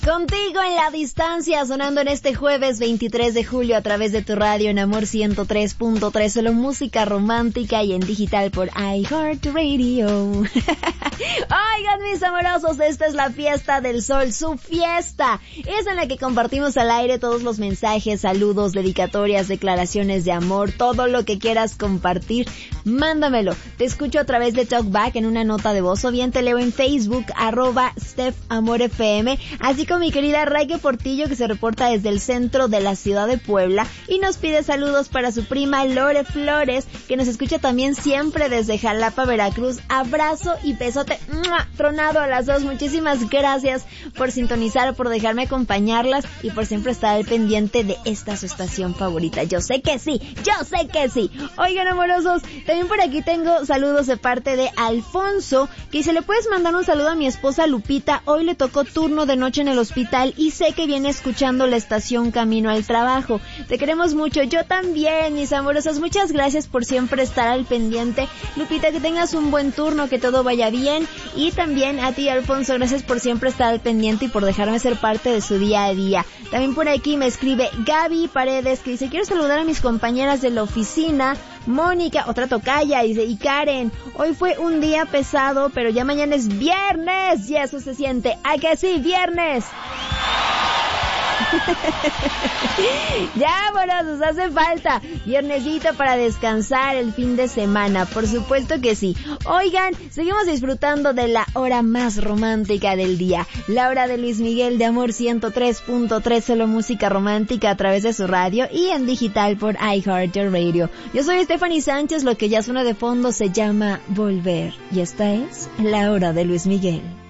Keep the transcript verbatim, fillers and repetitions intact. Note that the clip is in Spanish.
Contigo en la distancia, sonando en este jueves veintitrés de julio a través de tu radio en Amor ciento tres punto tres, solo música romántica y en digital por iHeartRadio. Oigan, mis amorosos, esta es la fiesta del sol, su fiesta. Es en la que compartimos al aire todos los mensajes, saludos, dedicatorias, declaraciones de amor, todo lo que quieras compartir, mándamelo. Te escucho a través de TalkBack en una nota de voz o bien te leo en Facebook, arroba StephAmorFM, así con mi querida Raike Portillo, que se reporta desde el centro de la ciudad de Puebla y nos pide saludos para su prima Lore Flores, que nos escucha también siempre desde Jalapa, Veracruz. Abrazo y besote ¡mua! Tronado a las dos. Muchísimas gracias por sintonizar, por dejarme acompañarlas y por siempre estar al pendiente de esta su estación favorita. Yo sé que sí, yo sé que sí. Oigan, amorosos, también por aquí tengo saludos de parte de Alfonso, que dice: ¿le puedes mandar un saludo a mi esposa Lupita? Hoy le tocó turno de noche en el hospital y sé que viene escuchando la estación camino al trabajo. Te queremos mucho, yo también, mis amorosos. Muchas gracias por siempre estar al pendiente. Lupita, que tengas un buen turno, que todo vaya bien. Y también a ti, Alfonso, gracias por siempre estar al pendiente y por dejarme ser parte de su día a día. También por aquí me escribe Gaby Paredes, que dice: quiero saludar a mis compañeras de la oficina, Mónica, otra tocaya, dice, y Karen. Hoy fue un día pesado, pero ya mañana es viernes y eso se siente. ¿A que sí, viernes? Ya, amorosos, hace falta viernesito para descansar el fin de semana, por supuesto que sí. Oigan, seguimos disfrutando de la hora más romántica del día, la hora de Luis Miguel de Amor ciento tres punto tres, solo música romántica a través de su radio y en digital por iHeartRadio. Yo soy Stephanie Sánchez, lo que ya suena de fondo se llama Volver, y esta es la hora de Luis Miguel.